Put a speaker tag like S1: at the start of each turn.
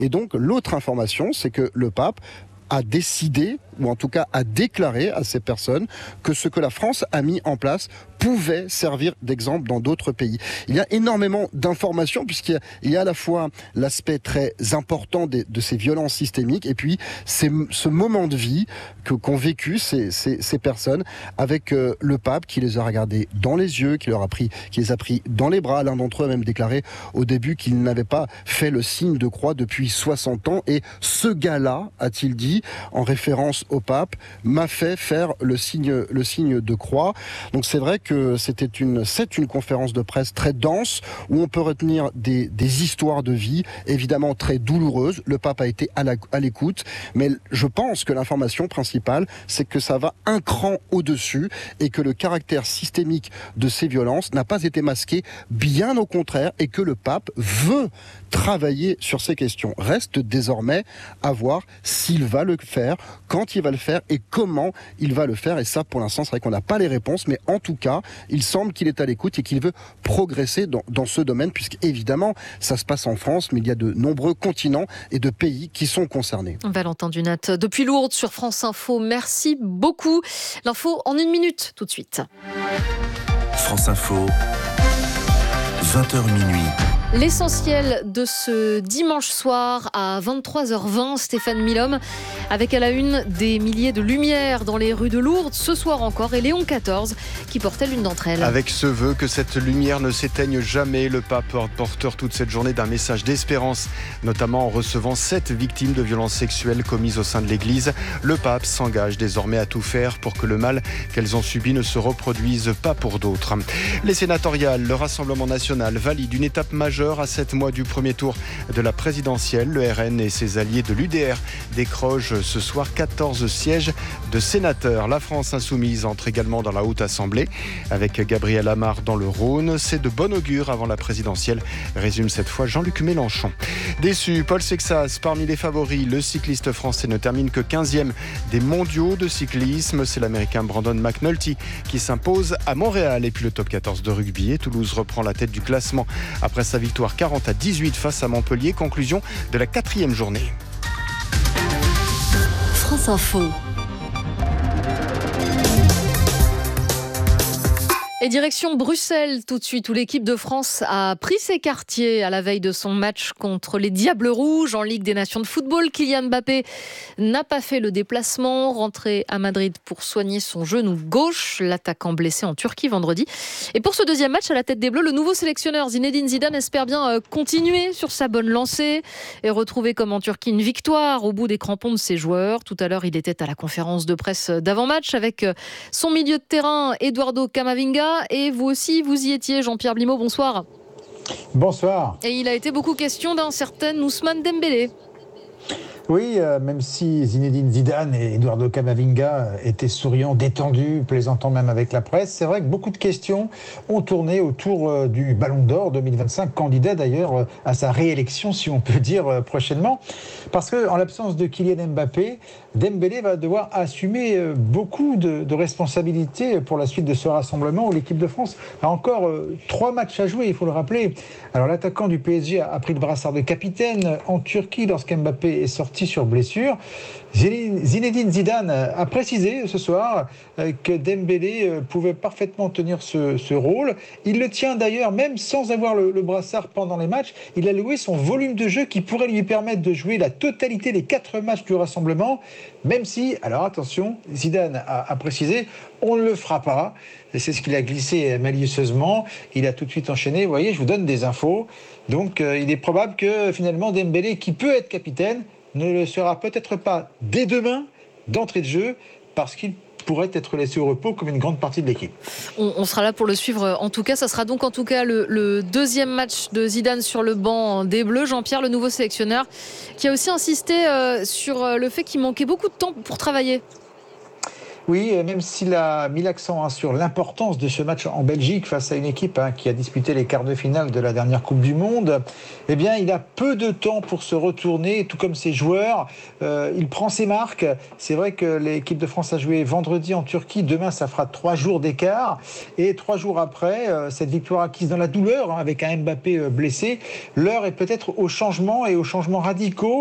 S1: Et donc l'autre information, c'est que le pape a décidé, ou en tout cas a déclaré à ces personnes que ce que la France a mis en place pouvait servir d'exemple dans d'autres pays. Il y a énormément d'informations puisqu'il y a à la fois l'aspect très important de ces violences systémiques et puis ce moment de vie qu'ont vécu ces personnes avec le pape qui les a regardés dans les yeux, qui les a pris dans les bras. L'un d'entre eux a même déclaré au début qu'il n'avait pas fait le signe de croix depuis 60 ans et ce gars-là, a-t-il dit, en référence au pape, m'a fait faire le signe de croix. Donc c'est vrai que c'est une conférence de presse très dense où on peut retenir des histoires de vie évidemment très douloureuses. Le pape a été à l'écoute, mais je pense que l'information principale, c'est que ça va un cran au-dessus et que le caractère systémique de ces violences n'a pas été masqué, bien au contraire, et que le pape veut travailler sur ces questions. Reste désormais à voir s'il va le faire, quand il va le faire et comment il va le faire. Et ça, pour l'instant, c'est vrai qu'on n'a pas les réponses, mais en tout cas, il semble qu'il est à l'écoute et qu'il veut progresser dans ce domaine, puisqu'évidemment, ça se passe en France, mais il y a de nombreux continents et de pays qui sont concernés.
S2: Valentin Dunat, depuis Lourdes sur France Info, merci beaucoup. L'info en 1 minute, tout de suite.
S3: France Info, 20h minuit.
S2: L'essentiel de ce dimanche soir à 23h20, Stéphane Milhomme, avec à la une des milliers de lumières dans les rues de Lourdes, ce soir encore, et Léon XIV qui portait l'une d'entre elles.
S4: Avec ce vœu que cette lumière ne s'éteigne jamais, le pape porteur toute cette journée d'un message d'espérance, notamment en recevant 7 victimes de violences sexuelles commises au sein de l'Église. Le pape s'engage désormais à tout faire pour que le mal qu'elles ont subi ne se reproduise pas pour d'autres. Les sénatoriales, le Rassemblement national valide une étape majeure à 7 mois du premier tour de la présidentielle. Le RN et ses alliés de l'UDR décrochent ce soir 14 sièges de sénateurs. La France insoumise entre également dans la Haute Assemblée avec Gabriel Amar dans le Rhône. C'est de bon augure avant la présidentielle, résume cette fois Jean-Luc Mélenchon. Déçu, Paul Sexas parmi les favoris. Le cycliste français ne termine que 15e des mondiaux de cyclisme. C'est l'américain Brandon McNulty qui s'impose à Montréal. Et puis le top 14 de rugby. Et Toulouse reprend la tête du classement après sa victoire 40-18 face à Montpellier. Conclusion de la 4e journée.
S2: France Info. Et direction Bruxelles tout de suite, où l'équipe de France a pris ses quartiers à la veille de son match contre les Diables Rouges en Ligue des Nations de football. Kylian Mbappé n'a pas fait le déplacement, rentré à Madrid pour soigner son genou gauche, l'attaquant blessé en Turquie vendredi. Et pour ce deuxième match à la tête des Bleus, le nouveau sélectionneur Zinedine Zidane espère bien continuer sur sa bonne lancée et retrouver comme en Turquie une victoire au bout des crampons de ses joueurs. Tout à l'heure, il était à la conférence de presse d'avant-match avec son milieu de terrain Eduardo Camavinga. Et vous aussi, vous y étiez, Jean-Pierre Blimaud, bonsoir.
S5: Bonsoir.
S2: Et il a été beaucoup question d'un certain Ousmane Dembélé.
S5: Oui, même si Zinedine Zidane et Eduardo Camavinga étaient souriants, détendus, plaisantant même avec la presse, c'est vrai que beaucoup de questions ont tourné autour du Ballon d'Or 2025, candidat d'ailleurs à sa réélection, si on peut dire, prochainement. Parce qu'en l'absence de Kylian Mbappé, Dembélé va devoir assumer beaucoup de responsabilités pour la suite de ce rassemblement où l'équipe de France a encore 3 matchs à jouer, il faut le rappeler. Alors l'attaquant du PSG a pris le brassard de capitaine en Turquie lorsqu'Mbappé est sorti sur blessure. Zinedine Zidane a précisé ce soir que Dembélé pouvait parfaitement tenir ce rôle. Il le tient d'ailleurs même sans avoir le brassard pendant les matchs. Il a loué son volume de jeu qui pourrait lui permettre de jouer la totalité des 4 matchs du rassemblement. Même si, alors attention, Zidane a précisé, on ne le fera pas. Et c'est ce qu'il a glissé malicieusement. Il a tout de suite enchaîné. Vous voyez, je vous donne des infos. Donc il est probable que finalement Dembélé, qui peut être capitaine, ne le sera peut-être pas dès demain d'entrée de jeu parce qu'il pourrait être laissé au repos comme une grande partie de l'équipe.
S2: On sera là pour le suivre. En tout cas, ça sera donc en tout cas le deuxième match de Zidane sur le banc des Bleus. Jean-Pierre, le nouveau sélectionneur, qui a aussi insisté sur le fait qu'il manquait beaucoup de temps pour travailler.
S5: Oui, même s'il a mis l'accent sur l'importance de ce match en Belgique face à une équipe qui a disputé les quarts de finale de la dernière Coupe du Monde, eh bien, il a peu de temps pour se retourner, tout comme ses joueurs. Il prend ses marques. C'est vrai que l'équipe de France a joué vendredi en Turquie. Demain, ça fera 3 jours d'écart. Et 3 jours après, cette victoire acquise dans la douleur, avec un Mbappé blessé, l'heure est peut-être au changement et aux changements radicaux.